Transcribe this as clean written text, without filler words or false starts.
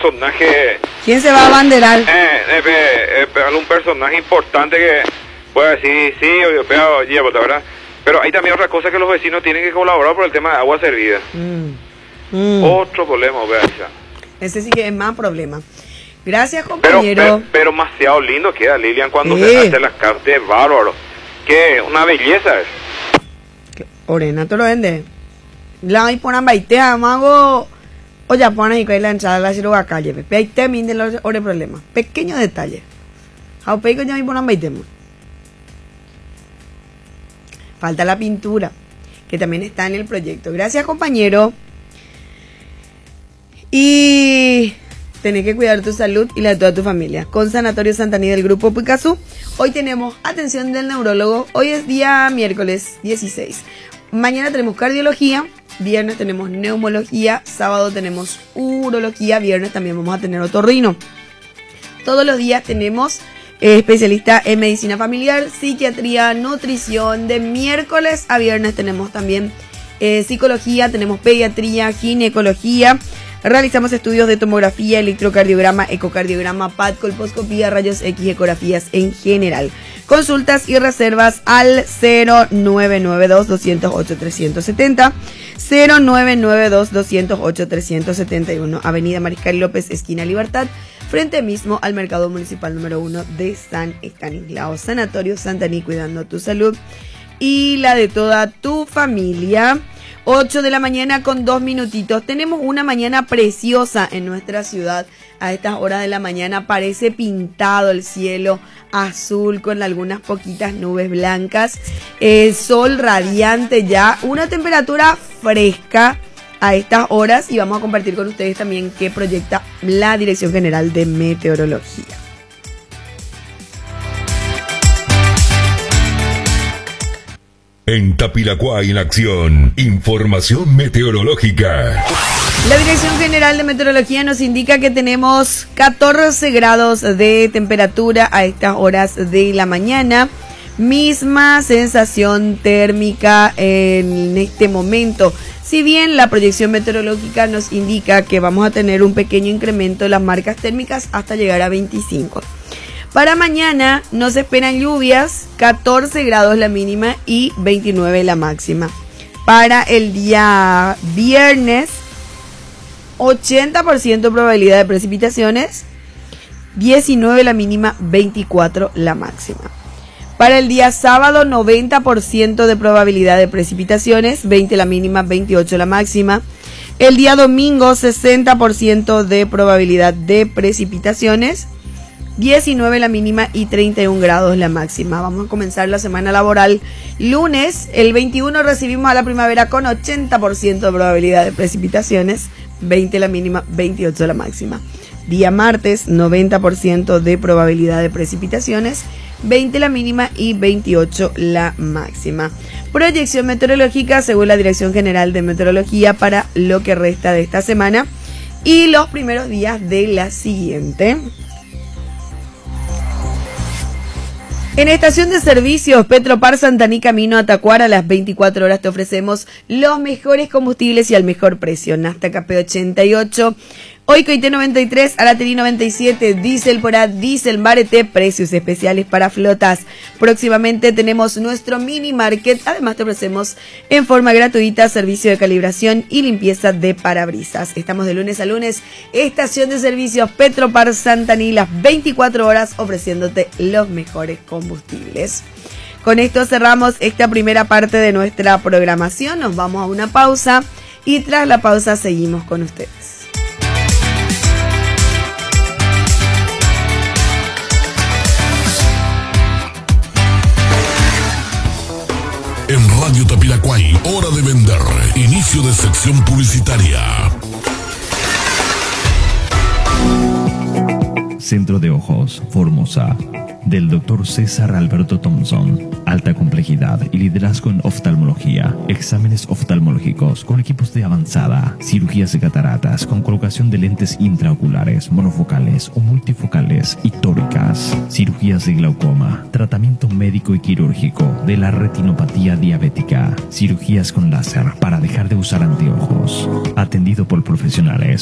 personaje... ¿Quién se va a abanderar? Un personaje importante que puede decir, sí, oye, ¿verdad? Pero hay también otra cosa que los vecinos tienen que colaborar por el tema de agua servida. Otro problema, vea. Ese sí que es más problema. Gracias, compañero. Pero demasiado lindo queda, Lilian, cuando se hace las cartas de bárbaro. Que una belleza es. Orena, ¿te lo vende? La hay por ambaitea, mago. O ya ponen y cae la entrada la ciruga calle. Pepe, ahí te minden los problemas. Pequeño detalle. Jaupeico ya me ponen baitemos. Falta la pintura, que también está en el proyecto. Gracias, compañero. Y tenés que cuidar tu salud y la de toda tu familia. Con Sanatorio Santaní del Grupo Picazú. Hoy tenemos atención del neurólogo. Hoy es día miércoles 16. Mañana tenemos cardiología. Viernes tenemos neumología. Sábado tenemos urología. Viernes también vamos a tener otorrino. Todos los días tenemos especialista en medicina familiar, psiquiatría, nutrición. De miércoles a viernes tenemos también psicología. Tenemos pediatría, ginecología. Realizamos estudios de tomografía, electrocardiograma, ecocardiograma, PAD, colposcopía, rayos X, ecografías en general. Consultas y reservas al 0992-208-370, 0992-208-371, Avenida Mariscal López, esquina Libertad, frente mismo al Mercado Municipal número 1 de San Estanislao. Sanatorio Santaní, cuidando tu salud y la de toda tu familia. 8 de la mañana con 2 minutitos. Tenemos una mañana preciosa en nuestra ciudad. A estas horas de la mañana parece pintado el cielo azul con algunas poquitas nubes blancas. El sol radiante ya. Una temperatura fresca a estas horas. Y vamos a compartir con ustedes también qué proyecta la Dirección General de Meteorología. En Tapiracuá en acción, información meteorológica. La Dirección General de Meteorología nos indica que tenemos 14 grados de temperatura a estas horas de la mañana. Misma sensación térmica en este momento. Si bien la proyección meteorológica nos indica que vamos a tener un pequeño incremento de las marcas térmicas hasta llegar a 25. Para mañana no se esperan lluvias, 14 grados la mínima y 29 la máxima. Para el día viernes, 80% probabilidad de precipitaciones, 19 la mínima, 24 la máxima. Para el día sábado, 90% de probabilidad de precipitaciones, 20 la mínima, 28 la máxima. El día domingo, 60% de probabilidad de precipitaciones, 19 la mínima y 31 grados la máxima. Vamos a comenzar la semana laboral lunes. El 21 recibimos a la primavera con 80% de probabilidad de precipitaciones, 20 la mínima, 28 la máxima. Día martes, 90% de probabilidad de precipitaciones, 20 la mínima y 28 la máxima. Proyección meteorológica según la Dirección General de Meteorología para lo que resta de esta semana y los primeros días de la siguiente. En estación de servicios Petropar Santaní camino a Tacuara, a las 24 horas te ofrecemos los mejores combustibles y al mejor precio. Nafta KP88, Oikoite 93, Aratiri 97, Diesel Porad, Diesel Marete, precios especiales para flotas. Próximamente tenemos nuestro mini market. Además te ofrecemos en forma gratuita servicio de calibración y limpieza de parabrisas. Estamos de lunes a lunes, estación de servicios Petropar Santaní, las 24 horas ofreciéndote los mejores combustibles. Con esto cerramos esta primera parte de nuestra programación. Nos vamos a una pausa y tras la pausa seguimos con ustedes. En Radio Tapiracuay, hora de vender. Inicio de sección publicitaria. Centro de Ojos, Formosa, del Dr. César Alberto Thompson. Alta complejidad y liderazgo en oftalmología. Exámenes oftalmológicos con equipos de avanzada. Cirugías de cataratas con colocación de lentes intraoculares, monofocales o multifocales y tóricas. Cirugías de glaucoma. Tratamiento médico y quirúrgico de la retinopatía diabética. Cirugías con láser para dejar de usar anteojos. Atendido por profesionales